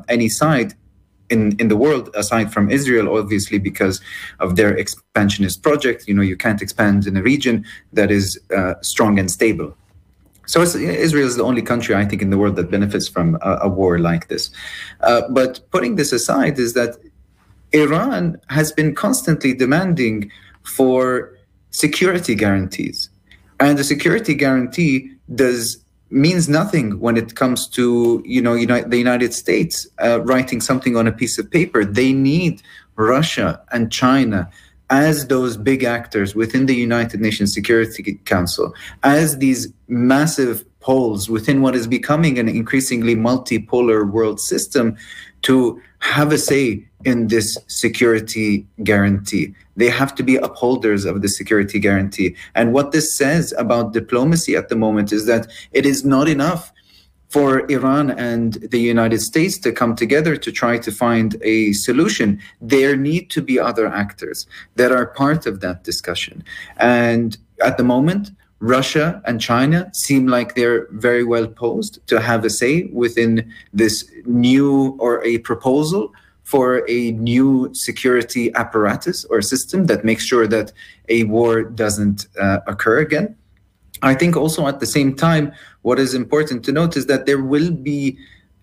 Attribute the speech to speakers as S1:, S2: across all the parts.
S1: any side in the world, aside from Israel, obviously, because of their expansionist project. You can't expand in a region that is strong and stable. So Israel is the only country, I think, in the world that benefits from a war like this. But putting this aside, is that Iran has been constantly demanding for security guarantees. And the security guarantee means nothing when it comes to the United States writing something on a piece of paper. They need Russia and China as those big actors within the United Nations Security Council, as these massive poles within what is becoming an increasingly multipolar world system, to have a say in this security guarantee. They have to be upholders of the security guarantee. And what this says about diplomacy at the moment is that it is not enough for Iran and the United States to come together to try to find a solution. There need to be other actors that are part of that discussion. And at the moment, Russia and China seem like they're very well posed to have a say within this new, or a proposal for a new security apparatus or system that makes sure that a war doesn't occur again. I think also at the same time, what is important to note is that there will be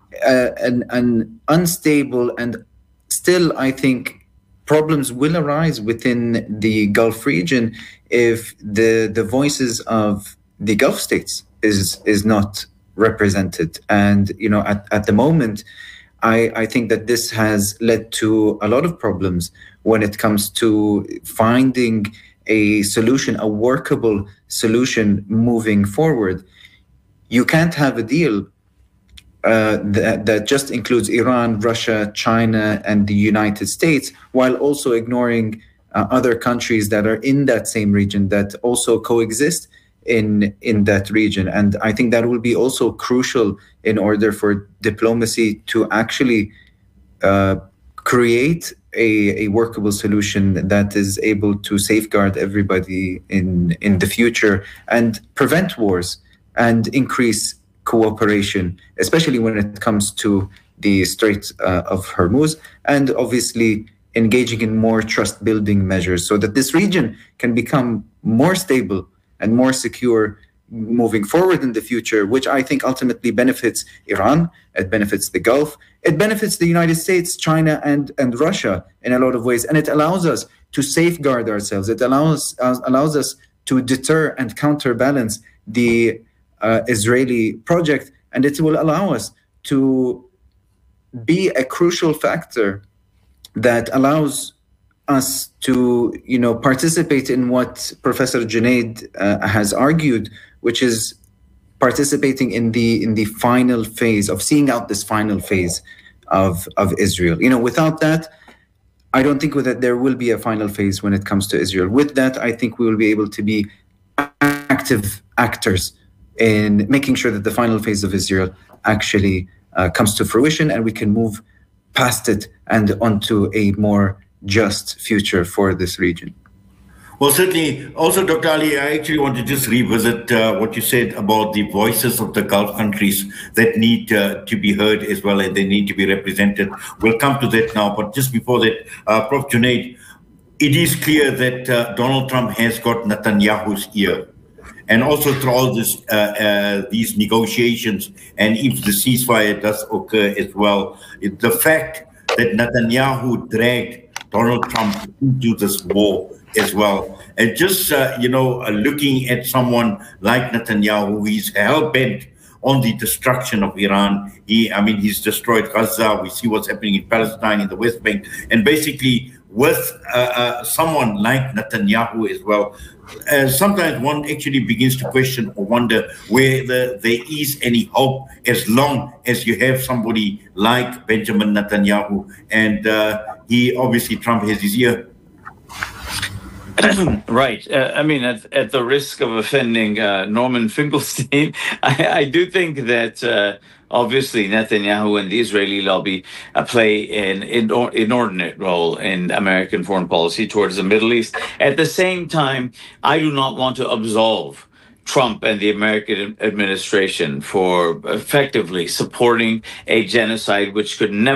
S1: an unstable, and still, I think, problems will arise within the Gulf region if the voices of the Gulf states is not represented. And at the moment, I think that this has led to a lot of problems when it comes to finding a solution, a workable solution moving forward. You can't have a deal that just includes Iran, Russia, China, and the United States, while also ignoring other countries that are in that same region that also coexist in that region. And I think that will be also crucial in order for diplomacy to actually create a workable solution that is able to safeguard everybody in the future and prevent wars and increase cooperation, especially when it comes to the Strait of Hormuz, and obviously engaging in more trust-building measures so that this region can become more stable and more secure moving forward in the future, which I think ultimately benefits Iran, it benefits the Gulf, it benefits the United States, China, and Russia in a lot of ways. And it allows us to safeguard ourselves. It allows us to deter and counterbalance the Israeli project, and it will allow us to be a crucial factor that allows us to, participate in what Professor Junaid has argued, which is participating in the final phase of seeing out this final phase of Israel. Without that, I don't think that there will be a final phase when it comes to Israel. With that, I think we will be able to be active actors in making sure that the final phase of Israel actually comes to fruition, and we can move past it and onto a more just future for this region.
S2: Well, certainly. Also, Dr. Ali, I actually want to just revisit what you said about the voices of the Gulf countries that need to be heard as well, and they need to be represented. We'll come to that now. But just before that, Prof. Junaid, it is clear that Donald Trump has got Netanyahu's ear. And also through all these negotiations, and if the ceasefire does occur as well, the fact that Netanyahu dragged Donald Trump into this war as well. And just, looking at someone like Netanyahu, he's hell-bent on the destruction of Iran. He's destroyed Gaza. We see what's happening in Palestine, in the West Bank. And basically, with someone like Netanyahu as well, sometimes one actually begins to question or wonder whether there is any hope, as long as you have somebody like Benjamin Netanyahu. And Trump has his ear.
S3: Right. At the risk of offending Norman Finkelstein, I do think that obviously Netanyahu and the Israeli lobby play an inordinate role in American foreign policy towards the Middle East. At the same time, I do not want to absolve Trump and the American administration for effectively supporting a genocide which could never